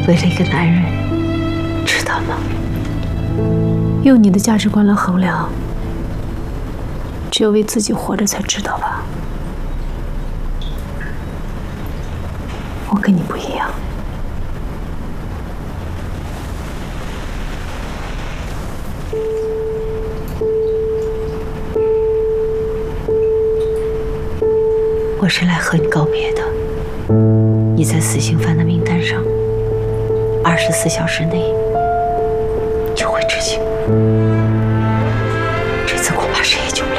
为了一个男人，知道吗？ 用你的价值观来衡量，只有为自己活着才知道吧。我跟你不一样。 我是来和你告别的。你在死刑犯的名单上，24小时内就会执行。这次恐怕谁也救不了。